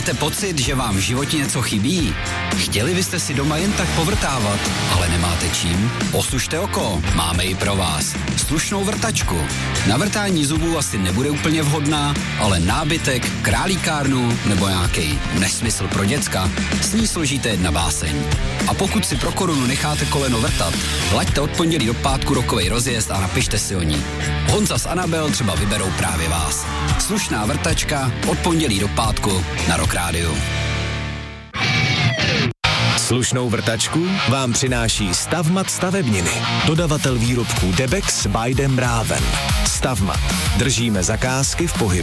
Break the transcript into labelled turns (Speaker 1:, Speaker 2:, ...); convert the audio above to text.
Speaker 1: Máte pocit, že vám v životě něco chybí? Chtěli byste si doma jen tak povrtávat, ale nemáte čím? Osušte oko, máme i pro vás. Slušnou vrtačku. Na vrtání zubů asi nebude úplně vhodná, ale nábytek, králíkárnu nebo nějaký nesmysl pro děcka, s ní složíte jedna báseň. A pokud si pro korunu necháte koleno vrtat, laďte od pondělí do pátku rokovej rozjezd a napište si o ní. Honza s Anabel třeba vyberou právě vás. Slušná vrtačka od pondělí do pátku na Rock Rádiu.
Speaker 2: Slušnou vrtačku vám přináší Stavmat stavebniny. Dodavatel výrobků Debex by Dem Raven. Stavmat. Držíme zakázky v pohybu.